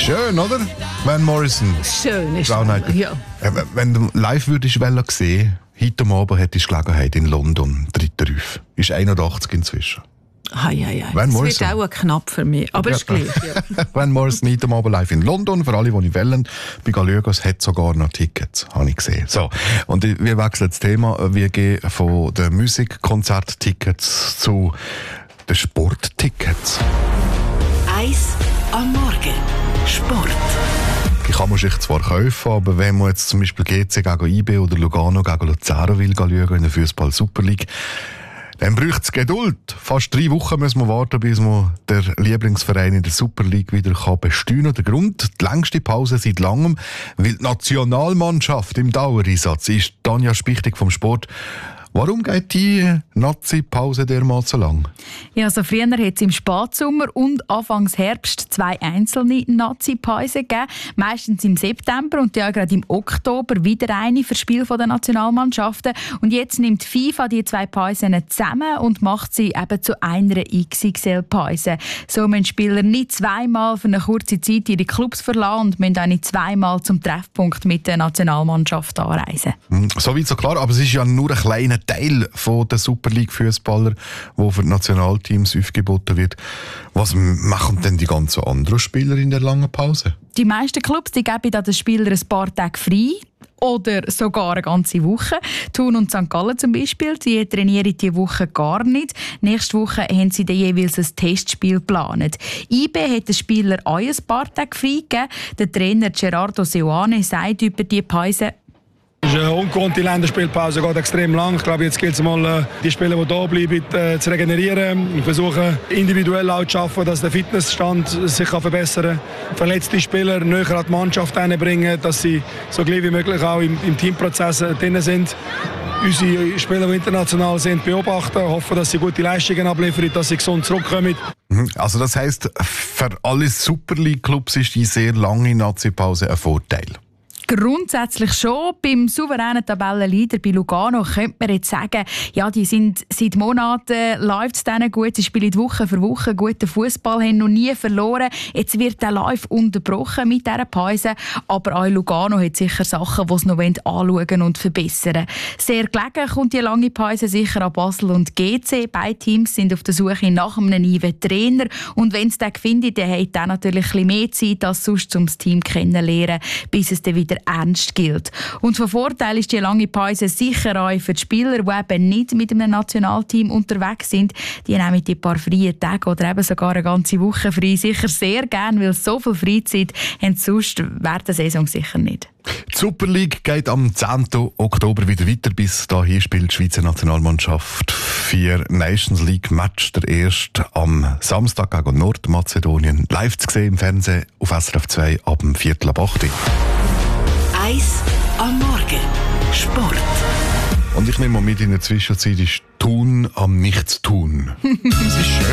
Schön, oder? Van Morrison. Schön ist es. ja. Wenn du live würdest sehen, heute Abend hättest du Gelegenheit in London, 3. Ruf. Ist 81 inzwischen. Das wird auch knapp für mich, aber ist gleich. Ja. Van Morrison heute Abend live in London, für alle, die nicht wollen. Bei Gallegos hat sogar noch Tickets, habe ich gesehen. So, und wir wechseln das Thema. Wir gehen von den Musikkonzerttickets zu den Sporttickets. Eis am Morgen. Sport. Die kann man sich zwar kaufen, aber wenn man jetzt zum Beispiel GC gegen IB oder Lugano gegen Luzern will schauen in der Fußball-Super League, dann braucht es Geduld. Fast 3 Wochen müssen wir warten, bis man den Lieblingsverein in der Super League wieder besteuern kann. Der Grund, die längste Pause seit langem, weil die Nationalmannschaft im Dauereinsatz ist. Tanja Spichtig vom Sport. Warum geht die Nazi-Pause dermaßen lang? Ja, also früher hat es im Spätsommer und Anfangs Herbst 2 einzelne Nazi-Pausen gegeben. Meistens im September und ja gerade im Oktober wieder eine für Spiel der Nationalmannschaften. Und jetzt nimmt FIFA die 2 Pausen zusammen und macht sie eben zu einer XXL-Pause. So müssen Spieler nicht 2-mal für eine kurze Zeit ihre Clubs verlassen und müssen auch nicht 2-mal zum Treffpunkt mit der Nationalmannschaft anreisen. So weit so klar, aber es ist ja nur ein kleiner Teil der Super League-Fußballer, der für die Nationalteams aufgeboten wird. Was machen denn die ganzen anderen Spieler in der langen Pause? Die meisten Clubs die geben den Spielern ein paar Tage frei. Oder sogar eine ganze Woche. Thun und St. Gallen zum Beispiel, die trainieren diese Woche gar nicht. Nächste Woche haben sie dann jeweils ein Testspiel geplant. IB hat den Spieler auch ein paar Tage freigegeben. Der Trainer Gerardo Seoane sagt über die Pause: Eine ungewohnte Länderspielpause geht extrem lang. Ich glaube, jetzt gilt es mal, die Spieler, die da bleiben, zu regenerieren. Wir versuchen individuell auch zu schaffen, dass der Fitnessstand sich verbessern kann. Verletzte Spieler näher an die Mannschaft bringen, dass sie so gleich wie möglich auch im Teamprozess drin sind. Unsere Spieler, die international sind, beobachten, hoffen, dass sie gute Leistungen abliefern, dass sie gesund zurückkommen. Also das heisst, für alle Super League-Clubs ist die sehr lange Nazi-Pause ein Vorteil? Grundsätzlich schon. Beim souveränen Tabellenleader bei Lugano könnte man jetzt sagen, ja, die sind seit Monaten, läuft es denen gut, sie spielen Woche für Woche guten Fußball, haben noch nie verloren. Jetzt wird der Live unterbrochen mit dieser Pause, aber auch Lugano hat sicher Sachen, die sie noch anschauen und verbessern. Sehr gelegen kommt die lange Pause sicher an Basel und GC. Beide Teams sind auf der Suche nach einem neuen Trainer und wenn es den findet, dann hat er natürlich ein bisschen mehr Zeit als sonst, um das Team kennenzulernen, bis es dann wieder ernst gilt. Und von Vorteil ist die lange Pause sicher auch für die Spieler, die eben nicht mit einem Nationalteam unterwegs sind. Die nehmen die paar freie Tage oder eben sogar eine ganze Woche frei sicher sehr gern, weil so viel Freizeit haben sie sonst während der Saison sicher nicht. Die Super League geht am 10. Oktober wieder weiter. Bis dahin spielt die Schweizer Nationalmannschaft 4 Nations League Match. Der erste am Samstag gegen Nordmazedonien. Live zu sehen im Fernsehen auf SRF 2 ab dem 7:45. Eis am Morgen. Sport. Und ich nehme mal mit, in der Zwischenzeit ist Thun am Nichtstun. Das ist schön.